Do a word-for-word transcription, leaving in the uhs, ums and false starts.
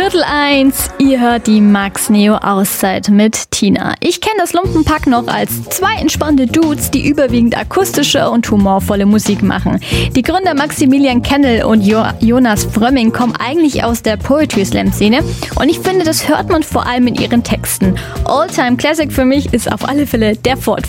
Viertel eins, ihr hört die Max Neo Auszeit mit Tina. Ich kenne das Lumpenpack noch als zwei entspannte Dudes, die überwiegend akustische und humorvolle Musik machen. Die Gründer Maximilian Kennel und jo- Jonas Frömming kommen eigentlich aus der Poetry Slam Szene und ich finde, das hört man vor allem in ihren Texten. All-Time Classic für mich ist auf alle Fälle der Ford